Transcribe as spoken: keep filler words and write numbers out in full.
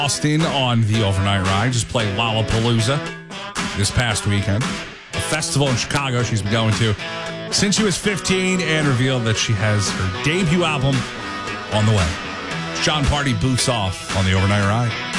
Austin on the overnight ride. Just played Lollapalooza this past weekend. A festival in Chicago she's been going to since she was fifteen, and revealed that she has her debut album on the way. Sean Party boots off on the overnight ride.